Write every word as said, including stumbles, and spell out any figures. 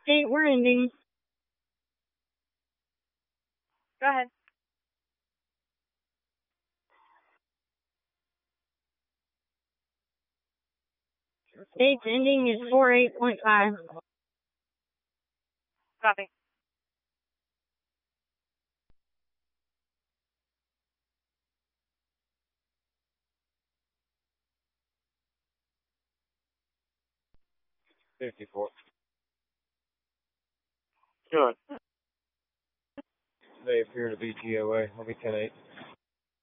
State, we're ending. Go ahead. State's ending is four eight point five. Copy. fifty-four. Good. They appear to be G O A. I'll be ten eight.